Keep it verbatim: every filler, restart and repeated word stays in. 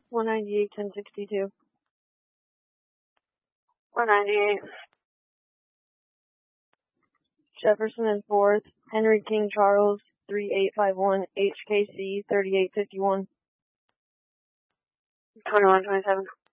one ninety-eight, ten sixty-two. one ninety-eight. Jefferson and fourth. Henry King Charles, three eight five one. H K C, thirty-eight fifty-one. twenty-one twenty-seven.